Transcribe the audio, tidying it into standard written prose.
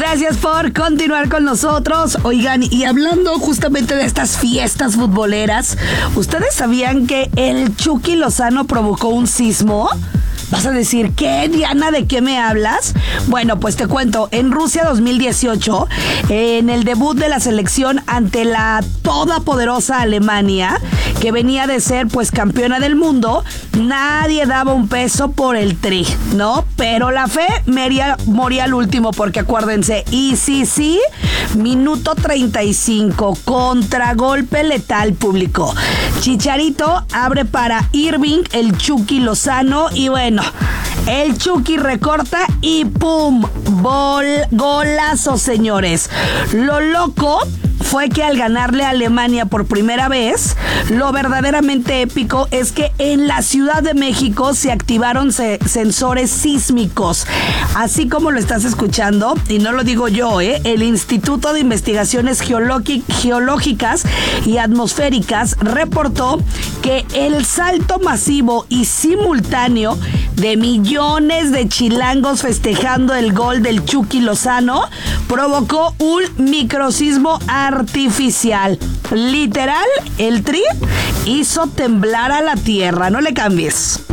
Gracias por continuar con nosotros. Oigan, y hablando justamente de estas fiestas futboleras, ¿ustedes sabían que el Chucky Lozano provocó un sismo? ¿Vas a decir, qué, Diana, de qué me hablas? Bueno, pues te cuento, en Rusia 2018, en el debut de la selección ante la todopoderosa Alemania, que venía de ser pues campeona del mundo, nadie daba un peso por el Tri, ¿no? Pero la fe moría al último, porque acuérdense, y sí, minuto 35, contragolpe letal público. Chicharito abre para Irving, el Chucky Lozano, y bueno, el Chucky recorta y ¡pum! Golazo, señores. Lo loco fue que al ganarle a Alemania por primera vez, lo verdaderamente épico es que en la Ciudad de México se activaron sensores sísmicos. Así como lo estás escuchando, y no lo digo yo, el Instituto de Investigaciones Geológicas y Atmosféricas reportó que el salto masivo y simultáneo de millones de chilangos festejando el gol del Chucky Lozano provocó un microsismo artificial. Literal, el Tri hizo temblar a la tierra. No le cambies.